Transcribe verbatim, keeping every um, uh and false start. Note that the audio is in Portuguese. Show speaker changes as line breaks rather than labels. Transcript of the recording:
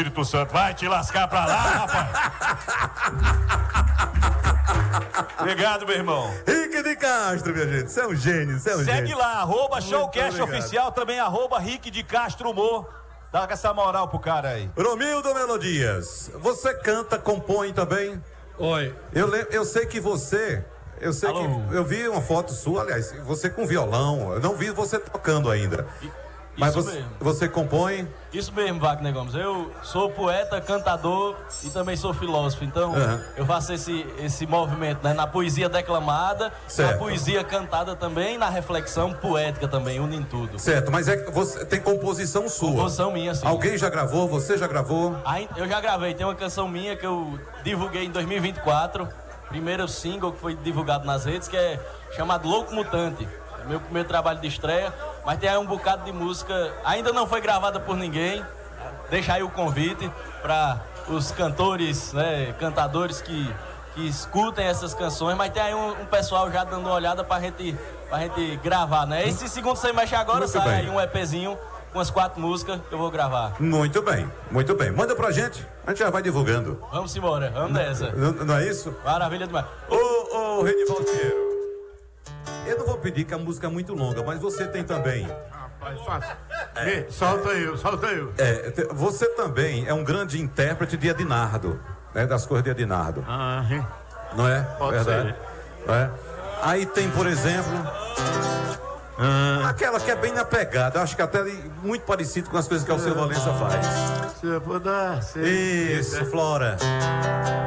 Espírito Santo. Vai te lascar pra lá, rapaz. Obrigado, meu irmão.
Rick de Castro, minha gente. Você é um gênio, você é um
Segue
gênio.
lá, arroba Showcast
obrigado.
Oficial, também arroba Rick de Castro Humor. Dá essa moral pro cara aí.
Romildo Melodias, você canta, compõe também?
Oi.
Eu, le- eu sei que você... Eu sei
Alô.
que... Eu vi uma foto sua, aliás, você com violão. Eu não vi você tocando ainda. Mas
Isso
você,
mesmo.
você compõe...
Isso mesmo, Wagner Gomes. Eu sou poeta, cantador e também sou filósofo. Então,
Uhum.
eu faço esse, esse movimento, né? Na poesia declamada,
Certo.
na poesia cantada também, na reflexão poética também, unindo tudo.
Certo, mas é que você tem composição sua.
Composição minha, sim.
Alguém já gravou? Você já gravou?
Aí, eu já gravei, tem uma canção minha que eu divulguei em dois mil e vinte e quatro. Primeiro single que foi divulgado nas redes, que é chamado Louco Mutante. É meu primeiro trabalho de estreia, mas tem aí um bocado de música, ainda não foi gravada por ninguém. Deixa aí o convite para os cantores, né, cantadores que, que escutem essas canções, mas tem aí um, um pessoal já dando uma olhada pra gente, pra gente gravar, né? Esse segundo Sem Mexe Agora
Muito
sai
bem.
aí um EPzinho com as quatro músicas que eu vou gravar.
Muito bem, muito bem. Manda pra gente, a gente já vai divulgando.
Vamos embora, vamos nessa.
Não, não é isso?
Maravilha demais.
Ô, ô, Renivaldo Pinheiro, eu não vou pedir que a música é muito longa, mas você tem também.
Rapaz, fácil. Vê, solta eu, solta eu.
É, te- você também é um grande intérprete de Edinardo, né? Das coisas de Edinardo,
Ah, hein?
não é?
Pode
Verdade. Não é? Aí tem, por exemplo,
Ah,
aquela que é bem na pegada, eu acho que até muito parecido com as coisas que o Alceu Valença faz.
se eu puder ser.
Isso, Flora.